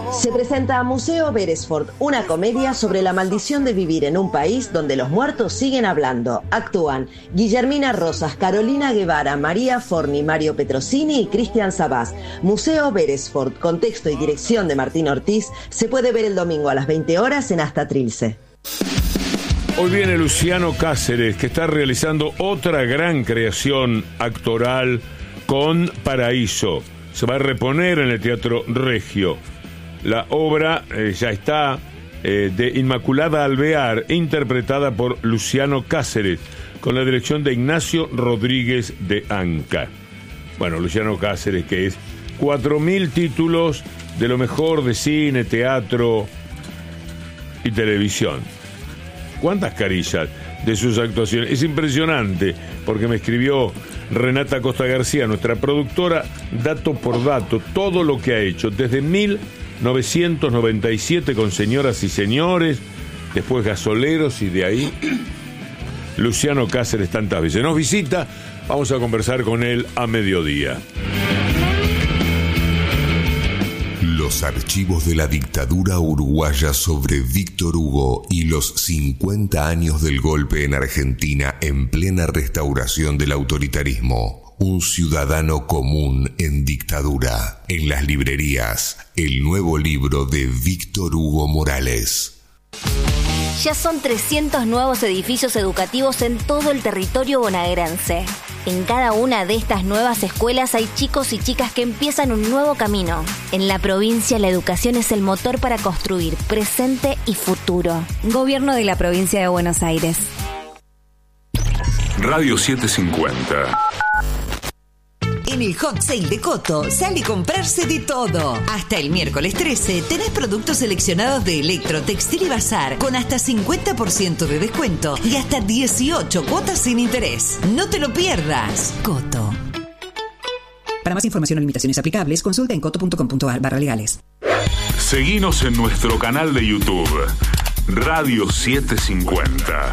Se presenta Museo Beresford, una comedia sobre la maldición de vivir en un país donde los muertos siguen hablando. Actúan Guillermina Rosas, Carolina Guevara, María Forni, Mario Petrosini y Cristian Sabás. Museo Beresford, con texto y dirección de Martín Ortiz, se puede ver el domingo a las 20 horas en Hasta Trilce. Hoy viene Luciano Cáceres, que está realizando otra gran creación actoral con Paraíso. Se va a reponer en el Teatro Regio. La obra ya está de Inmaculada Alvear, interpretada por Luciano Cáceres, con la dirección de Ignacio Rodríguez de Anca. Bueno, Luciano Cáceres, que es 4.000 títulos de lo mejor de cine, teatro y televisión. ¿Cuántas carillas de sus actuaciones? Es impresionante, porque me escribió Renata Costa García, nuestra productora, dato por dato, todo lo que ha hecho desde 1997 con Señoras y Señores, después Gasoleros, y de ahí Luciano Cáceres tantas veces. Nos visita, vamos a conversar con él a mediodía. Los archivos de la dictadura uruguaya sobre Víctor Hugo y los 50 años del golpe en Argentina en plena restauración del autoritarismo. Un ciudadano común en dictadura. En las librerías, el nuevo libro de Víctor Hugo Morales. Ya son 300 nuevos edificios educativos en todo el territorio bonaerense. En cada una de estas nuevas escuelas hay chicos y chicas que empiezan un nuevo camino. En la provincia, la educación es el motor para construir presente y futuro. Gobierno de la Provincia de Buenos Aires. Radio 750. En el Hot Sale de Coto sale a comprarse de todo. Hasta el miércoles 13 tenés productos seleccionados de Electro, Textil y Bazar con hasta 50% de descuento y hasta 18 cuotas sin interés. No te lo pierdas. Coto. Para más información o limitaciones aplicables, consulta en coto.com.ar/legales. Seguinos en nuestro canal de YouTube, Radio 750.